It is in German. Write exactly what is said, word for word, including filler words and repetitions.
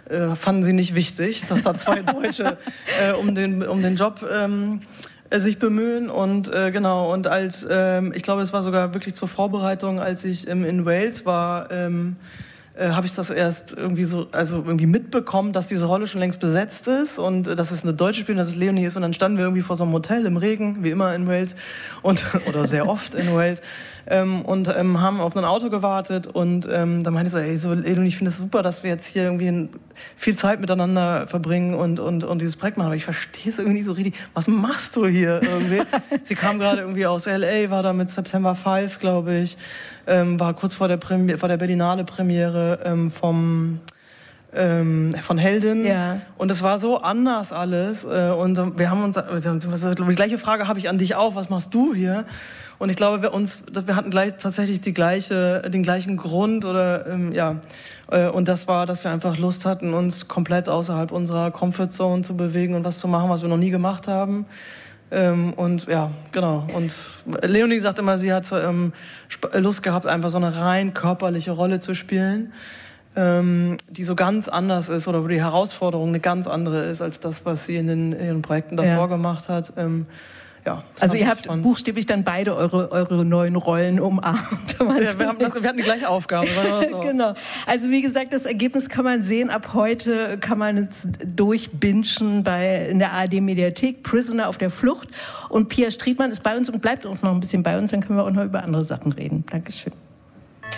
äh, fanden sie nicht wichtig, dass da zwei Deutsche äh, um den um den Job ähm, sich bemühen. Und äh, genau, und als, ähm, ich glaube, es war sogar wirklich zur Vorbereitung, als ich ähm, in Wales war, ähm, äh, habe ich das erst irgendwie so, also irgendwie mitbekommen, dass diese Rolle schon längst besetzt ist und äh, dass es eine deutsche Spielerin, dass es Leonie ist. Und dann standen wir irgendwie vor so einem Hotel im Regen, wie immer in Wales, und oder sehr oft in Wales. Ähm, und ähm, haben auf ein Auto gewartet und ähm, dann meinte ich so, ey, so, Leonie, ich finde es super, dass wir jetzt hier irgendwie viel Zeit miteinander verbringen und, und, und dieses Projekt machen, aber ich verstehe es irgendwie nicht so richtig. Was machst du hier irgendwie? Sie kam gerade irgendwie aus L A, war da mit September fünf, glaube ich, ähm, war kurz vor der, Premiere, vor der Berlinale Premiere ähm, vom... Ähm, von Heldin. Ja. Und es war so anders alles. Äh, und wir haben uns, die gleiche Frage habe ich an dich auch, was machst du hier? Und ich glaube, wir uns, wir hatten gleich tatsächlich die gleiche, den gleichen Grund oder ähm, ja. Äh, und das war, dass wir einfach Lust hatten, uns komplett außerhalb unserer Comfortzone zu bewegen und was zu machen, was wir noch nie gemacht haben. Ähm, und ja, genau. Und Leonie sagt immer, sie hat ähm, Lust gehabt, einfach so eine rein körperliche Rolle zu spielen. Ähm, die so ganz anders ist oder wo die Herausforderung eine ganz andere ist als das, was sie in den, in den Projekten davor ja. gemacht hat. Ähm, ja, also ihr habt spannend. buchstäblich dann beide eure, eure neuen Rollen umarmt. Ja, wir, haben das, wir hatten die gleiche Aufgabe. So. Genau. Also wie gesagt, das Ergebnis kann man sehen. Ab heute kann man es durchbingen bei, in der A R D-Mediathek. Prisoner auf der Flucht. Und Pia Striedmann ist bei uns und bleibt auch noch ein bisschen bei uns. Dann können wir auch noch über andere Sachen reden. Dankeschön.